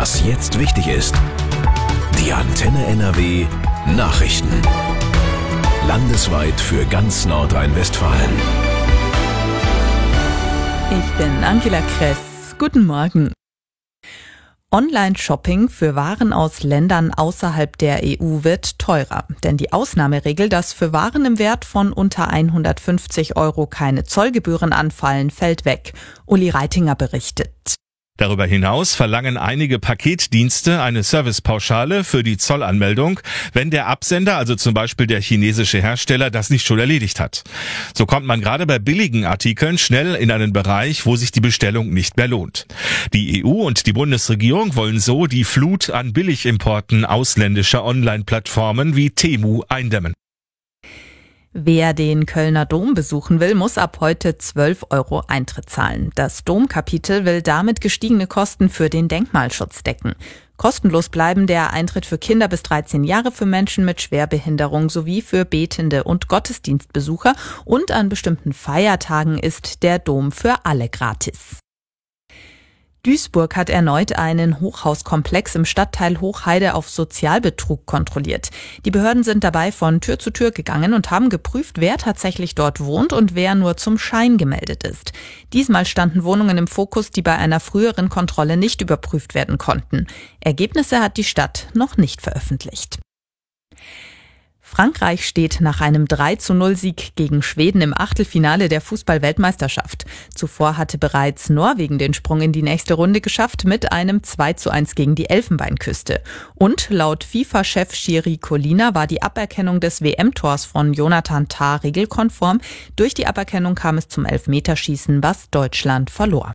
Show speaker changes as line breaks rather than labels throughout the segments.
Was jetzt wichtig ist. Die Antenne NRW Nachrichten. Landesweit für ganz Nordrhein-Westfalen.
Ich bin Angela Kress. Guten Morgen. Online-Shopping für Waren aus Ländern außerhalb der EU wird teurer. Denn die Ausnahmeregel, dass für Waren im Wert von unter 150 € keine Zollgebühren anfallen, fällt weg. Uli Reitinger berichtet.
Darüber hinaus verlangen einige Paketdienste eine Servicepauschale für die Zollanmeldung, wenn der Absender, also zum Beispiel der chinesische Hersteller, das nicht schon erledigt hat. So kommt man gerade bei billigen Artikeln schnell in einen Bereich, wo sich die Bestellung nicht mehr lohnt. Die EU und die Bundesregierung wollen so die Flut an Billigimporten ausländischer Online-Plattformen wie Temu eindämmen.
Wer den Kölner Dom besuchen will, muss ab heute 12 € Eintritt zahlen. Das Domkapitel will damit gestiegene Kosten für den Denkmalschutz decken. Kostenlos bleiben der Eintritt für Kinder bis 13 Jahre, für Menschen mit Schwerbehinderung sowie für Betende und Gottesdienstbesucher. Und an bestimmten Feiertagen ist der Dom für alle gratis. Duisburg hat erneut einen Hochhauskomplex im Stadtteil Hochheide auf Sozialbetrug kontrolliert. Die Behörden sind dabei von Tür zu Tür gegangen und haben geprüft, wer tatsächlich dort wohnt und wer nur zum Schein gemeldet ist. Diesmal standen Wohnungen im Fokus, die bei einer früheren Kontrolle nicht überprüft werden konnten. Ergebnisse hat die Stadt noch nicht veröffentlicht. Frankreich steht nach einem 3:0-Sieg gegen Schweden im Achtelfinale der Fußball-Weltmeisterschaft. Zuvor hatte bereits Norwegen den Sprung in die nächste Runde geschafft mit einem 2:1 gegen die Elfenbeinküste. Und laut FIFA-Chef Jiri Kolina war die Aberkennung des WM-Tors von Jonathan Tah regelkonform. Durch die Aberkennung kam es zum Elfmeterschießen, was Deutschland verlor.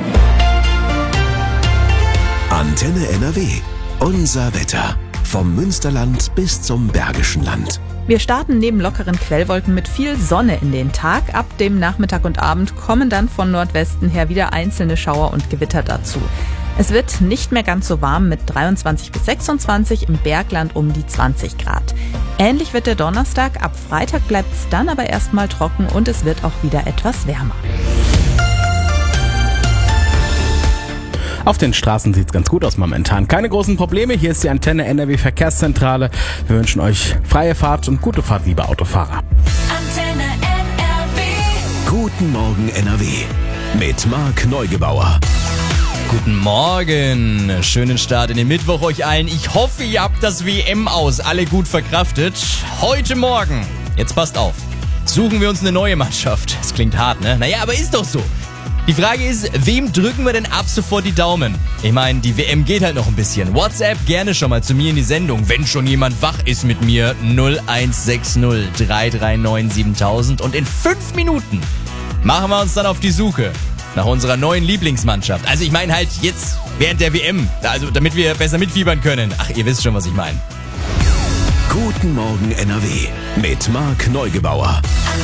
Antenne NRW. Unser Wetter. Vom Münsterland bis zum Bergischen Land.
Wir starten neben lockeren Quellwolken mit viel Sonne in den Tag. Ab dem Nachmittag und Abend kommen dann von Nordwesten her wieder einzelne Schauer und Gewitter dazu. Es wird nicht mehr ganz so warm mit 23 bis 26, im Bergland um die 20 Grad. Ähnlich wird der Donnerstag. Ab Freitag bleibt es dann aber erstmal trocken und es wird auch wieder etwas wärmer.
Auf den Straßen sieht's ganz gut aus momentan. Keine großen Probleme. Hier ist die Antenne NRW Verkehrszentrale. Wir wünschen euch freie Fahrt und gute Fahrt, liebe Autofahrer.
Antenne NRW.
Guten Morgen NRW. Mit Marc Neugebauer.
Guten Morgen. Schönen Start in den Mittwoch euch allen. Ich hoffe, ihr habt das WM aus alle gut verkraftet. Heute Morgen, jetzt passt auf, suchen wir uns eine neue Mannschaft. Das klingt hart, ne? Naja, aber ist doch so. Die Frage ist, wem drücken wir denn ab sofort die Daumen? Ich meine, die WM geht halt noch ein bisschen. WhatsApp gerne schon mal zu mir in die Sendung, wenn schon jemand wach ist mit mir. 0160 339 7000. Und in 5 Minuten machen wir uns dann auf die Suche nach unserer neuen Lieblingsmannschaft. Also ich meine halt jetzt während der WM, also damit wir besser mitfiebern können. Ach, ihr wisst schon, was ich meine.
Guten Morgen NRW mit Marc Neugebauer.